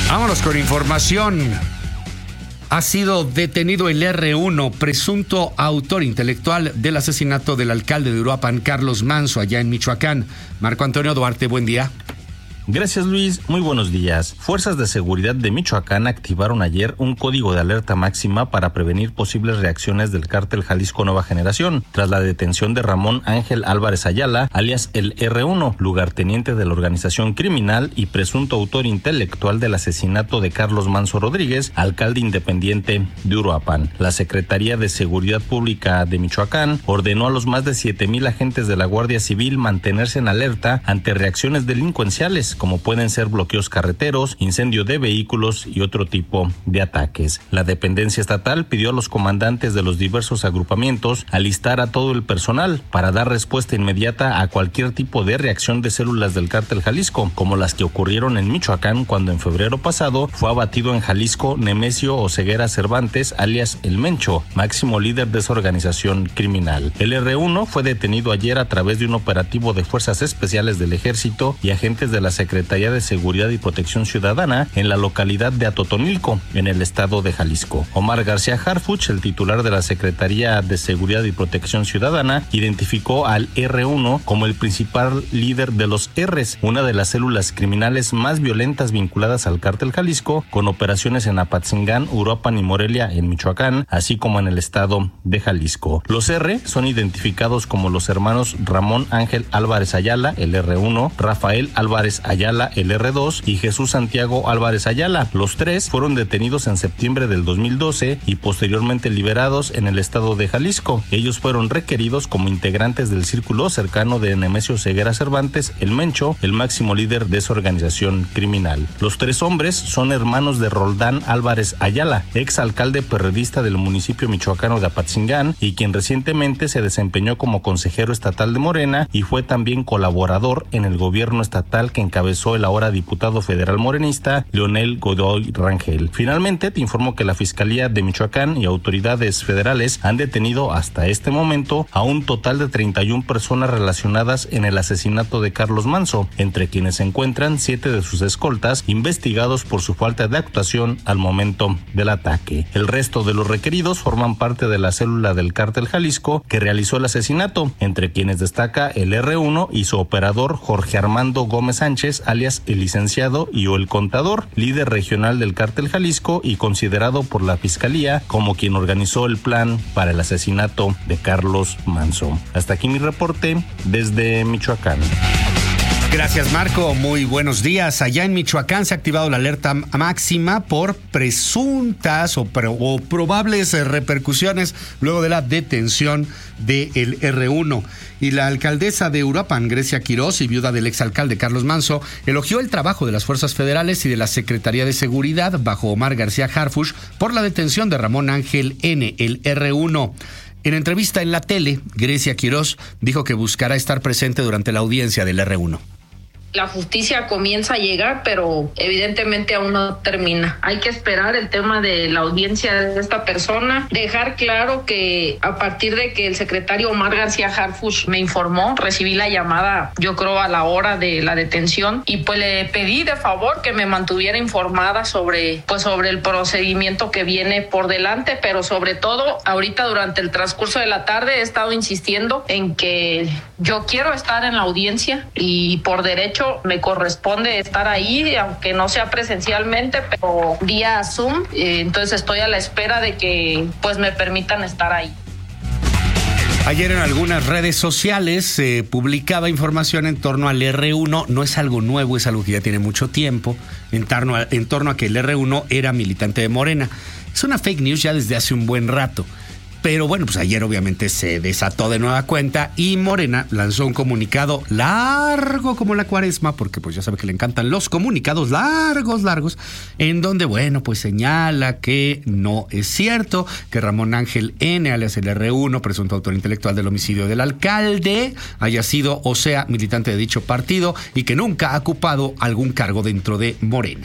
Vámonos con información. Ha sido detenido el R1, presunto autor intelectual del asesinato del alcalde de Uruapan, Carlos Manso, allá en Michoacán. Marco Antonio Duarte, buen día. Gracias, Luis. Muy buenos días. Fuerzas de seguridad de Michoacán activaron ayer un código de alerta máxima para prevenir posibles reacciones del cártel Jalisco Nueva Generación, tras la detención de Ramón Ángel Álvarez Ayala, alias el R1, lugarteniente de la organización criminal y presunto autor intelectual del asesinato de Carlos Manso Rodríguez, alcalde independiente de Uruapan. La Secretaría de Seguridad Pública de Michoacán ordenó a los más de 7,000 agentes de la Guardia Civil mantenerse en alerta ante reacciones delincuenciales, como pueden ser bloqueos carreteros, incendio de vehículos y otro tipo de ataques. La dependencia estatal pidió a los comandantes de los diversos agrupamientos alistar a todo el personal para dar respuesta inmediata a cualquier tipo de reacción de células del cártel Jalisco, como las que ocurrieron en Michoacán cuando en febrero pasado fue abatido en Jalisco Nemesio Oseguera Cervantes, alias El Mencho, máximo líder de esa organización criminal. El R1 fue detenido ayer a través de un operativo de fuerzas especiales del Ejército y agentes de la Secretaría de Seguridad y Protección Ciudadana en la localidad de Atotonilco, en el estado de Jalisco. Omar García Harfuch, el titular de la Secretaría de Seguridad y Protección Ciudadana, identificó al R1 como el principal líder de los Rs, una de las células criminales más violentas vinculadas al cártel Jalisco, con operaciones en Apatzingán, Uruapan y Morelia en Michoacán, así como en el estado de Jalisco. Los R son identificados como los hermanos Ramón Ángel Álvarez Ayala, el R1, Rafael Álvarez Ayala, el R2, y Jesús Santiago Álvarez Ayala. Los tres fueron detenidos en septiembre del 2012 y posteriormente liberados en el estado de Jalisco. Ellos fueron requeridos como integrantes del círculo cercano de Nemesio Ceguera Cervantes, el Mencho, el máximo líder de esa organización criminal. Los tres hombres son hermanos de Roldán Álvarez Ayala, ex alcalde perredista del municipio michoacano de Apatzingán y quien recientemente se desempeñó como consejero estatal de Morena y fue también colaborador en el gobierno estatal que encabezó el ahora diputado federal morenista Leonel Godoy Rangel. Finalmente, te informo que la Fiscalía de Michoacán y autoridades federales han detenido hasta este momento a un total de 31 personas relacionadas en el asesinato de Carlos Manso, entre quienes se encuentran 7 de sus escoltas investigados por su falta de actuación al momento del ataque. El resto de los requeridos forman parte de la célula del cártel Jalisco que realizó el asesinato, entre quienes destaca el R1 y su operador Jorge Armando Gómez Sánchez, alias el licenciado, y o el contador, líder regional del cártel Jalisco y considerado por la Fiscalía como quien organizó el plan para el asesinato de Carlos Manso. Hasta aquí mi reporte desde Michoacán. Gracias, Marco. Muy buenos días. Allá en Michoacán se ha activado la alerta máxima por presuntas o probables repercusiones luego de la detención del R1. Y la alcaldesa de Uruapan, Grecia Quirós, y viuda del exalcalde Carlos Manso, elogió el trabajo de las fuerzas federales y de la Secretaría de Seguridad bajo Omar García Harfuch por la detención de Ramón Ángel N., el R1. En entrevista en la tele, Grecia Quirós dijo que buscará estar presente durante la audiencia del R1. La justicia comienza a llegar, pero evidentemente aún no termina. Hay que esperar el tema de la audiencia de esta persona, dejar claro que a partir de que el secretario Omar García Harfuch me informó, recibí la llamada, yo creo a la hora de la detención, y pues le pedí de favor que me mantuviera informada sobre el procedimiento que viene por delante, pero sobre todo ahorita durante el transcurso de la tarde he estado insistiendo en que yo quiero estar en la audiencia y por derecho me corresponde estar ahí, aunque no sea presencialmente, pero vía Zoom. Entonces estoy a la espera de que pues me permitan estar ahí. Ayer en algunas redes sociales se publicaba información en torno al R1. No es algo nuevo, es algo que ya tiene mucho tiempo, en torno a que el R1 era militante de Morena. Es una fake news ya desde hace un buen rato. Pero bueno, pues ayer obviamente se desató de nueva cuenta y Morena lanzó un comunicado largo como la cuaresma, porque pues ya sabe que le encantan los comunicados largos, en donde, bueno, pues señala que no es cierto que Ramón Ángel N., alias el R1, presunto autor intelectual del homicidio del alcalde, haya sido o sea militante de dicho partido y que nunca ha ocupado algún cargo dentro de Morena.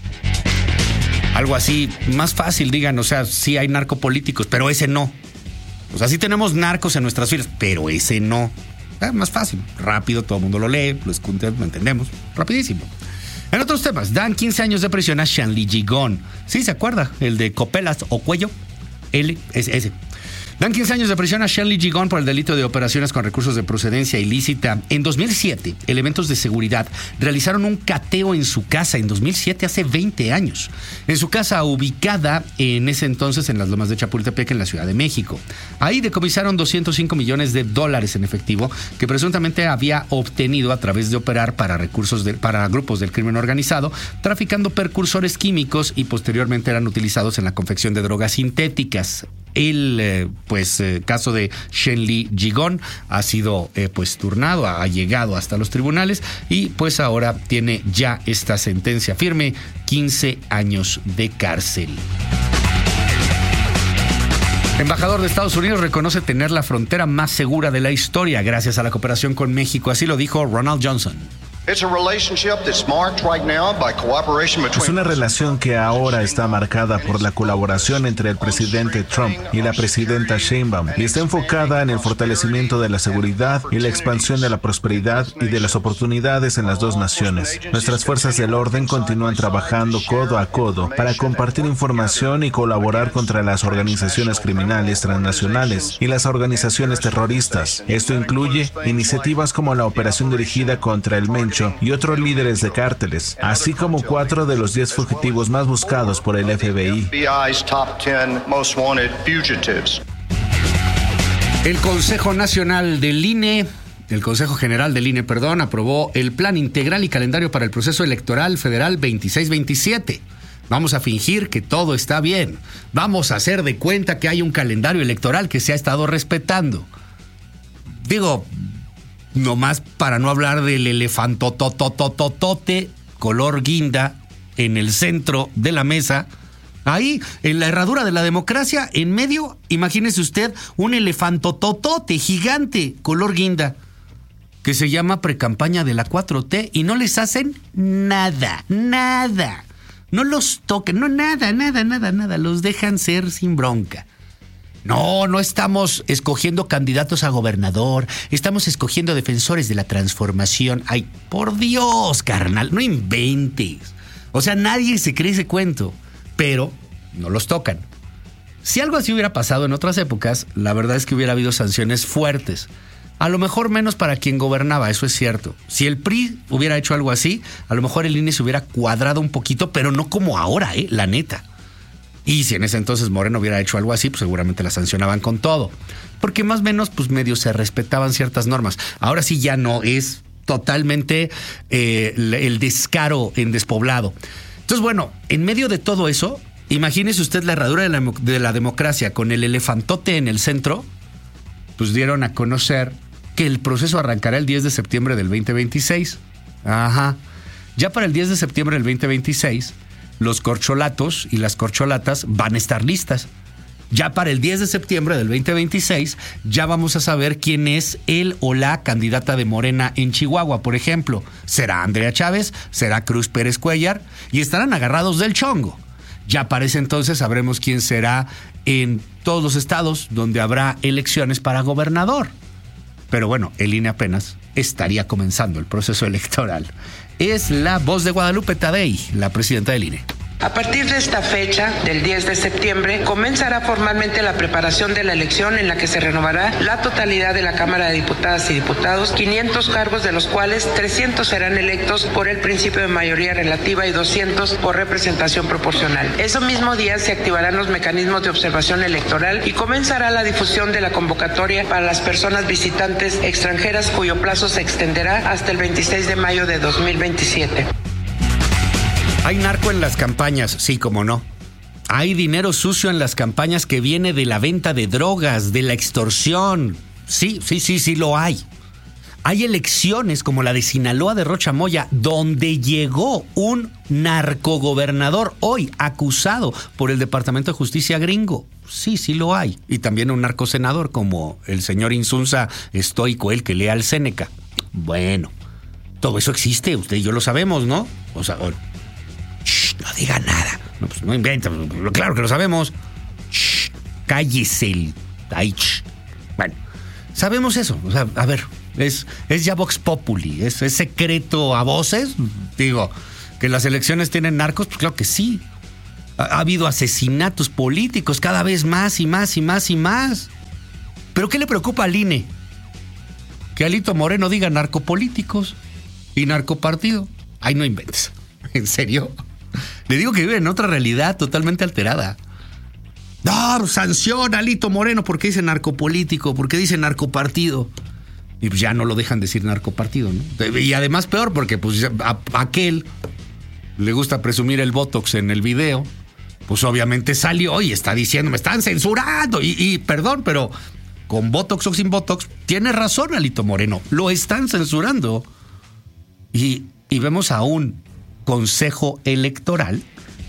Algo así, más fácil, digan, o sea, sí hay narcopolíticos, pero ese no. O sea, sí tenemos narcos en nuestras filas, pero ese no. Más fácil, rápido, todo el mundo lo lee, lo escucha, lo entendemos, rapidísimo. En otros temas, dan 15 años de prisión a Shanli Gigón. ¿Sí se acuerda? El de Copelas o Cuello. Ese. Dan 15 años de prisión a Shanli Gigón por el delito de operaciones con recursos de procedencia ilícita. En 2007, elementos de seguridad realizaron un cateo en su casa. En 2007, hace 20 años. En su casa ubicada en ese entonces en las Lomas de Chapultepec, en la Ciudad de México. Ahí decomisaron $205 millones en efectivo que presuntamente había obtenido a través de operar para grupos del crimen organizado, traficando precursores químicos y posteriormente eran utilizados en la confección de drogas sintéticas. El caso de Shanli Gigón ha sido turnado, ha llegado hasta los tribunales y pues ahora tiene ya esta sentencia firme, 15 años de cárcel. Embajador de Estados Unidos reconoce tener la frontera más segura de la historia gracias a la cooperación con México, así lo dijo Ronald Johnson. Es una relación que ahora está marcada por la colaboración entre el presidente Trump y la presidenta Sheinbaum y está enfocada en el fortalecimiento de la seguridad y la expansión de la prosperidad y de las oportunidades en las dos naciones. Nuestras fuerzas del orden continúan trabajando codo a codo para compartir información y colaborar contra las organizaciones criminales transnacionales y las organizaciones terroristas. Esto incluye iniciativas como la operación dirigida contra el Mencho y otros líderes de cárteles, así como 4 de los 10 fugitivos más buscados por el FBI. El Consejo General del INE, aprobó el Plan Integral y Calendario para el Proceso Electoral Federal 26-27. Vamos a fingir que todo está bien. Vamos a hacer de cuenta que hay un calendario electoral que se ha estado respetando. Digo, nomás para no hablar del elefantototototote color guinda en el centro de la mesa. Ahí, en la herradura de la democracia, en medio, imagínese usted un elefantototote gigante color guinda que se llama precampaña de la 4T y no les hacen nada. No los toquen, nada. Los dejan ser sin bronca. No estamos escogiendo candidatos a gobernador, estamos escogiendo defensores de la transformación. Ay, por Dios, carnal, no inventes. O sea, nadie se cree ese cuento, pero no los tocan. Si algo así hubiera pasado en otras épocas, la verdad es que hubiera habido sanciones fuertes. A lo mejor menos para quien gobernaba, eso es cierto. Si el PRI hubiera hecho algo así, a lo mejor el INE se hubiera cuadrado un poquito, pero no como ahora, la neta. Y si en ese entonces Moreno hubiera hecho algo así, pues seguramente la sancionaban con todo. Porque más o menos, pues medio se respetaban ciertas normas. Ahora sí ya no, es totalmente el descaro en despoblado. Entonces, bueno, en medio de todo eso, imagínese usted la herradura de la democracia con el elefantote en el centro, pues dieron a conocer que el proceso arrancará el 10 de septiembre del 2026. Ajá. Ya para el 10 de septiembre del 2026... los corcholatos y las corcholatas van a estar listas. Ya para el 10 de septiembre del 2026, ya vamos a saber quién es el o la candidata de Morena en Chihuahua, por ejemplo. ¿Será Andrea Chávez? ¿Será Cruz Pérez Cuellar? Y estarán agarrados del chongo. Ya para ese entonces sabremos quién será en todos los estados donde habrá elecciones para gobernador. Pero bueno, el INE apenas estaría comenzando el proceso electoral. Es la voz de Guadalupe Tadei, la presidenta del INE. A partir de esta fecha, del 10 de septiembre, comenzará formalmente la preparación de la elección en la que se renovará la totalidad de la Cámara de Diputadas y Diputados, 500 cargos de los cuales 300 serán electos por el principio de mayoría relativa y 200 por representación proporcional. Ese mismo día se activarán los mecanismos de observación electoral y comenzará la difusión de la convocatoria para las personas visitantes extranjeras cuyo plazo se extenderá hasta el 26 de mayo de 2027. Hay narco en las campañas, sí, cómo no. Hay dinero sucio en las campañas que viene de la venta de drogas, de la extorsión. Sí, lo hay. Hay elecciones como la de Sinaloa de Rocha Moya, donde llegó un narcogobernador hoy acusado por el Departamento de Justicia gringo. Sí lo hay. Y también un narcosenador como el señor Insunza Estoico, el que lea al Séneca. Bueno, todo eso existe, usted y yo lo sabemos, ¿no? O sea, no diga nada. No, pues no inventa. Claro que lo sabemos. Cállese. Bueno, sabemos eso. O sea, a ver, es ya Vox Populi. Es secreto a voces. Digo, ¿Que las elecciones tienen narcos? Pues claro que sí. Ha habido asesinatos políticos cada vez más y más y más y más. ¿Pero qué le preocupa al INE? Que Alito Moreno diga narcopolíticos y narcopartido. Ay, no inventes. ¿En serio? Le digo que vive en otra realidad totalmente alterada. No, sanciona a Alito Moreno porque dice narcopolítico, porque dice narcopartido. Y pues ya no lo dejan decir narcopartido, ¿no? Y además peor porque pues a aquel le gusta presumir el Botox en el video. Pues obviamente salió y está diciendo, me están censurando. Y perdón, pero con Botox o sin Botox, tiene razón Alito Moreno. Lo están censurando. Y vemos a un consejo electoral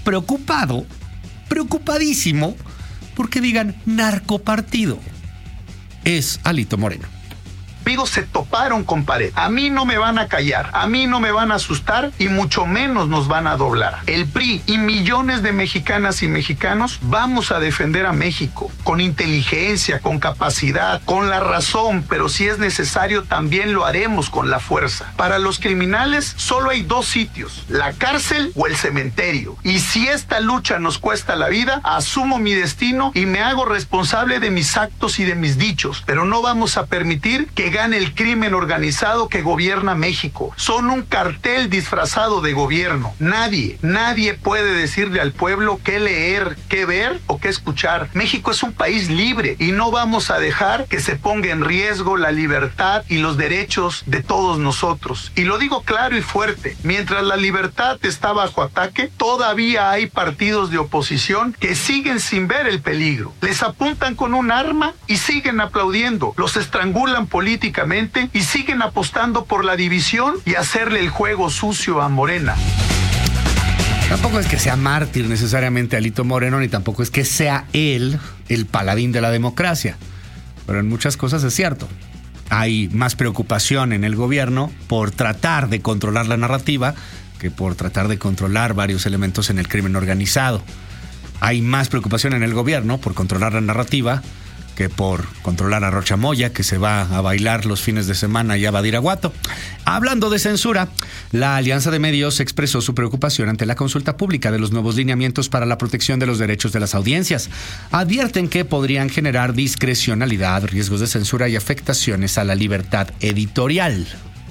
preocupadísimo, porque digan narcopartido. Es Alito Moreno. Amigos, se toparon con pared. A mí no me van a callar, a mí no me van a asustar y mucho menos nos van a doblar. El PRI y millones de mexicanas y mexicanos vamos a defender a México con inteligencia, con capacidad, con la razón, pero si es necesario también lo haremos con la fuerza. Para los criminales solo hay 2 sitios, la cárcel o el cementerio. Y si esta lucha nos cuesta la vida, asumo mi destino y me hago responsable de mis actos y de mis dichos, pero no vamos a permitir que gane el crimen organizado que gobierna México. Son un cartel disfrazado de gobierno. Nadie puede decirle al pueblo qué leer, qué ver o qué escuchar. México es un país libre y no vamos a dejar que se ponga en riesgo la libertad y los derechos de todos nosotros. Y lo digo claro y fuerte, mientras la libertad está bajo ataque, todavía hay partidos de oposición que siguen sin ver el peligro. Les apuntan con un arma y siguen aplaudiendo. Los estrangulan políticamente y siguen apostando por la división y hacerle el juego sucio a Morena. Tampoco es que sea mártir necesariamente Alito Moreno, ni tampoco es que sea él el paladín de la democracia. Pero en muchas cosas es cierto. Hay más preocupación en el gobierno por tratar de controlar la narrativa que por tratar de controlar varios elementos en el crimen organizado. Hay más preocupación en el gobierno por controlar la narrativa que por controlar a Rocha Moya, que se va a bailar los fines de semana y a Badiraguato. Hablando de censura, la Alianza de Medios expresó su preocupación ante la consulta pública de los nuevos lineamientos para la protección de los derechos de las audiencias. Advierten que podrían generar discrecionalidad, riesgos de censura y afectaciones a la libertad editorial.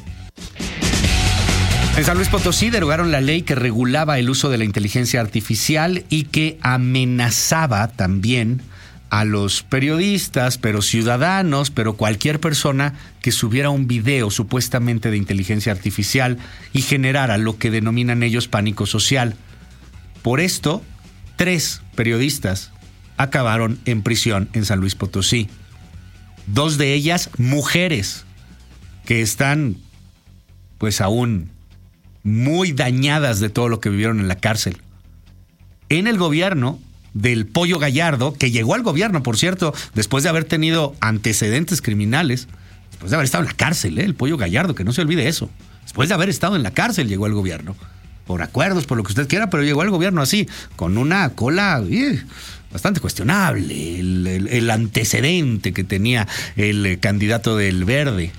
En San Luis Potosí derogaron la ley que regulaba el uso de la inteligencia artificial y que amenazaba también a los periodistas, pero ciudadanos, pero cualquier persona que subiera un video supuestamente de inteligencia artificial y generara lo que denominan ellos pánico social. Por esto, 3 periodistas acabaron en prisión en San Luis Potosí. 2 de ellas mujeres que están pues aún muy dañadas de todo lo que vivieron en la cárcel. En el gobierno del Pollo Gallardo, que llegó al gobierno, por cierto, después de haber tenido antecedentes criminales, después de haber estado en la cárcel, el Pollo Gallardo, que no se olvide eso. Después de haber estado en la cárcel llegó al gobierno. Por acuerdos, por lo que usted quiera, pero llegó al gobierno así, con una cola bastante cuestionable, el antecedente que tenía el candidato del Verde.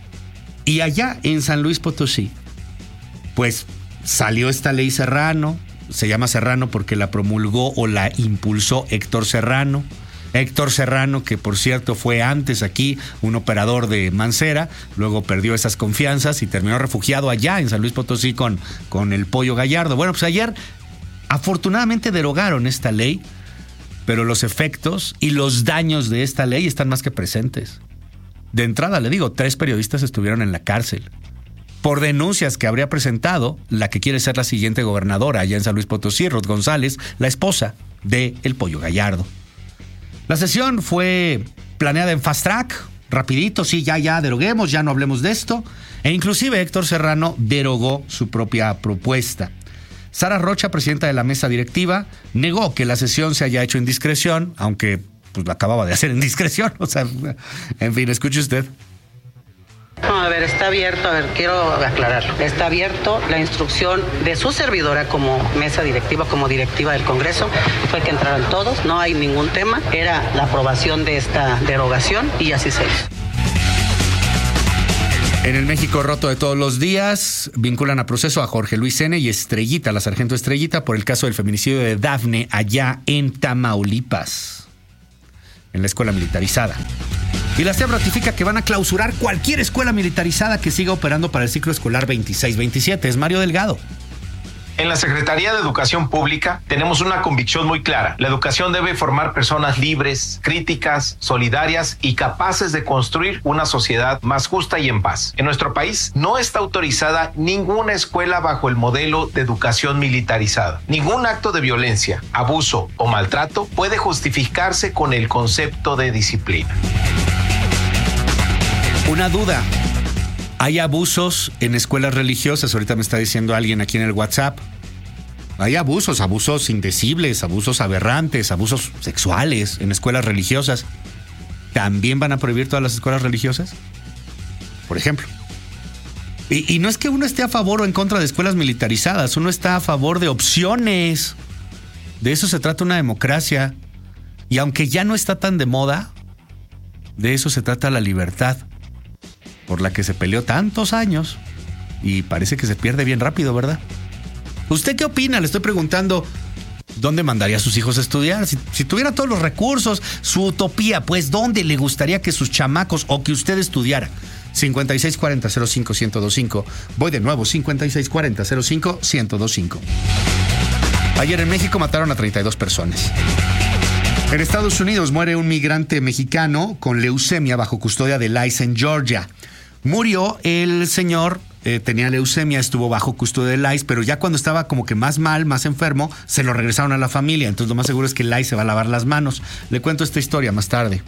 Y allá en San Luis Potosí, pues salió esta ley Serrano. Se llama Serrano porque la promulgó o la impulsó Héctor Serrano. Héctor Serrano, que por cierto fue antes aquí un operador de Mancera, luego perdió esas confianzas y terminó refugiado allá en San Luis Potosí con el Pollo Gallardo. Bueno, pues ayer afortunadamente derogaron esta ley, pero los efectos y los daños de esta ley están más que presentes. De entrada le digo, 3 periodistas estuvieron en la cárcel por denuncias que habría presentado la que quiere ser la siguiente gobernadora allá en San Luis Potosí, Ruth González, la esposa de el Pollo Gallardo. La sesión fue planeada en fast track, rapidito, sí, ya deroguemos, ya no hablemos de esto, e inclusive Héctor Serrano derogó su propia propuesta. Sara Rocha, presidenta de la mesa directiva, negó que la sesión se haya hecho en discreción, aunque pues la acababa de hacer en discreción, o sea, en fin, escuche usted. No, a ver, está abierto, quiero aclararlo. Está abierto la instrucción de su servidora como mesa directiva, como directiva del Congreso, fue que entraran todos, no hay ningún tema, era la aprobación de esta derogación y así se hizo. En el México roto de todos los días, vinculan a proceso a Jorge Luis N. y Estrellita, la sargento Estrellita, por el caso del feminicidio de Dafne allá en Tamaulipas, en la escuela militarizada. Y la SEP ratifica que van a clausurar cualquier escuela militarizada que siga operando para el ciclo escolar 26-27. Es Mario Delgado. En la Secretaría de Educación Pública tenemos una convicción muy clara. La educación debe formar personas libres, críticas, solidarias y capaces de construir una sociedad más justa y en paz. En nuestro país no está autorizada ninguna escuela bajo el modelo de educación militarizada. Ningún acto de violencia, abuso o maltrato puede justificarse con el concepto de disciplina. Una duda. ¿Hay abusos en escuelas religiosas? Ahorita me está diciendo alguien aquí en el WhatsApp. Hay abusos indecibles, abusos aberrantes, abusos sexuales en escuelas religiosas. ¿También van a prohibir todas las escuelas religiosas? Por ejemplo. Y no es que uno esté a favor o en contra de escuelas militarizadas, uno está a favor de opciones. De eso se trata una democracia. Y aunque ya no está tan de moda, de eso se trata la libertad, por la que se peleó tantos años y parece que se pierde bien rápido, ¿verdad? ¿Usted qué opina? Le estoy preguntando, ¿dónde mandaría a sus hijos a estudiar? Si tuviera todos los recursos, su utopía, pues, ¿dónde le gustaría que sus chamacos o que usted estudiara? 5640-05-1025. Voy de nuevo, 5640-05-1025. Ayer en México mataron a 32 personas. En Estados Unidos muere un migrante mexicano con leucemia bajo custodia del ICE en Georgia. Murió el señor, tenía leucemia, estuvo bajo custodia del ICE, pero ya cuando estaba como que más mal, más enfermo, se lo regresaron a la familia. Entonces lo más seguro es que el ICE se va a lavar las manos. Le cuento esta historia más tarde.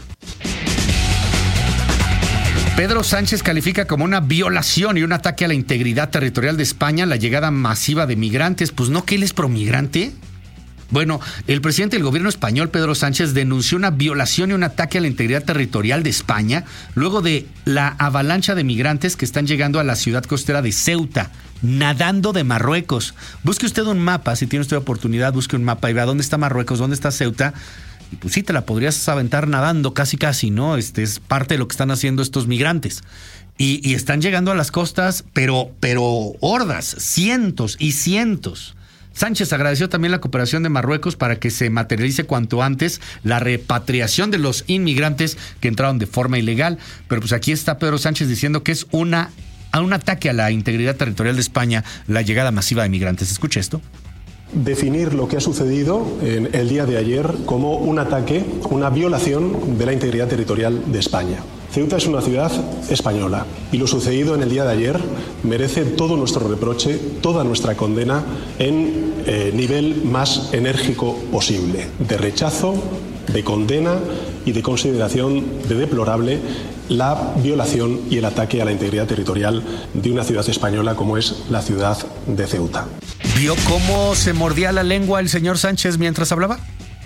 Pedro Sánchez califica como una violación y un ataque a la integridad territorial de España la llegada masiva de migrantes. Pues no, que él es promigrante. Bueno, el presidente del gobierno español, Pedro Sánchez, denunció una violación y un ataque a la integridad territorial de España luego de la avalancha de migrantes que están llegando a la ciudad costera de Ceuta, nadando de Marruecos. Busque usted un mapa, si tiene usted oportunidad, busque un mapa y vea dónde está Marruecos, dónde está Ceuta. Y pues sí, te la podrías aventar nadando casi, ¿no? Es parte de lo que están haciendo estos migrantes. Y están llegando a las costas, pero hordas, cientos y cientos. Sánchez agradeció también la cooperación de Marruecos para que se materialice cuanto antes la repatriación de los inmigrantes que entraron de forma ilegal. Pero pues aquí está Pedro Sánchez diciendo que es un ataque a la integridad territorial de España la llegada masiva de migrantes. Escuche esto. Definir lo que ha sucedido en el día de ayer como un ataque, una violación de la integridad territorial de España. Ceuta es una ciudad española y lo sucedido en el día de ayer merece todo nuestro reproche, toda nuestra condena en nivel más enérgico posible, de rechazo, de condena y de consideración de deplorable la violación y el ataque a la integridad territorial de una ciudad española como es la ciudad de Ceuta. ¿Vio cómo se mordía la lengua el señor Sánchez mientras hablaba?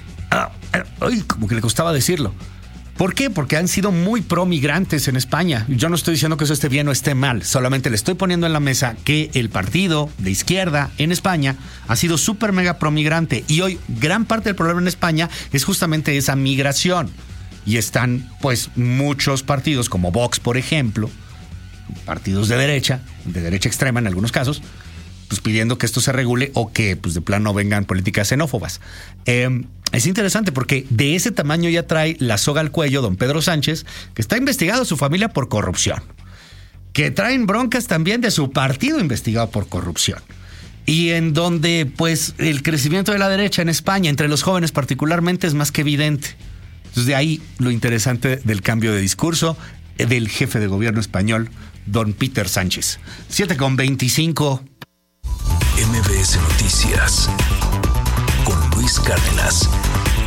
Ay, como que le costaba decirlo. ¿Por qué? Porque han sido muy pro-migrantes en España. Yo no estoy diciendo que eso esté bien o esté mal, solamente le estoy poniendo en la mesa que el partido de izquierda en España ha sido súper mega pro-migrante y hoy gran parte del problema en España es justamente esa migración. Y están pues muchos partidos como Vox, por ejemplo, partidos de derecha extrema en algunos casos, pues pidiendo que esto se regule o que pues de plano vengan políticas xenófobas. Es interesante porque de ese tamaño ya trae la soga al cuello don Pedro Sánchez, que está investigado a su familia por corrupción, que traen broncas también de su partido investigado por corrupción, y en donde pues el crecimiento de la derecha en España, entre los jóvenes particularmente, es más que evidente. Entonces de ahí lo interesante del cambio de discurso del jefe de gobierno español, don Peter Sánchez. 7:25. MBS Noticias con Luis Cárdenas.